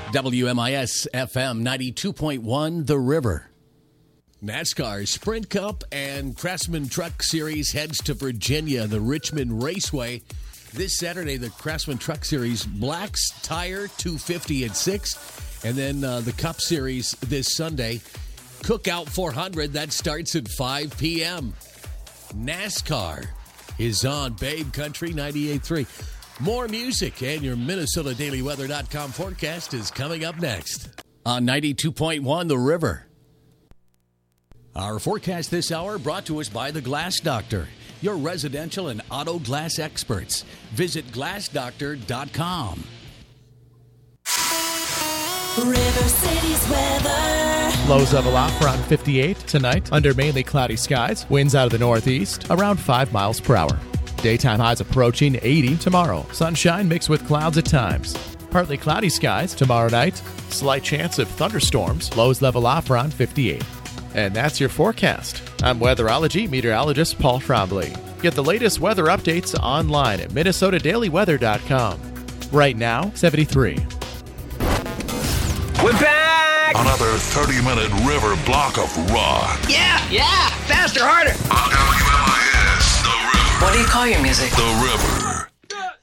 WMIS FM 92.1 The River. NASCAR Sprint Cup and Craftsman Truck Series heads to Virginia, the Richmond Raceway. This Saturday, the Craftsman Truck Series Blacks Tire 250 at 6. And then the Cup Series this Sunday, Cookout 400, that starts at 5 p.m. NASCAR is on Babe Country 98.3. More music and your MinnesotaDailyWeather.com forecast is coming up next on 92.1 The River. Our forecast this hour brought to us by The Glass Doctor, your residential and auto glass experts. Visit glassdoctor.com. River City's weather. Lows level off around 58 tonight under mainly cloudy skies. Winds out of the northeast around 5 miles per hour. Daytime highs approaching 80 tomorrow. Sunshine mixed with clouds at times. Partly cloudy skies tomorrow night. Slight chance of thunderstorms. Lows level off around 58. And that's your forecast. I'm weatherology meteorologist Paul Trombley. Get the latest weather updates online at MinnesotaDailyWeather.com. Right now, 73. We're back! Another 30-minute river block of rock. Yeah! Faster, harder! On WMIS, The River. What do you call your music? The River.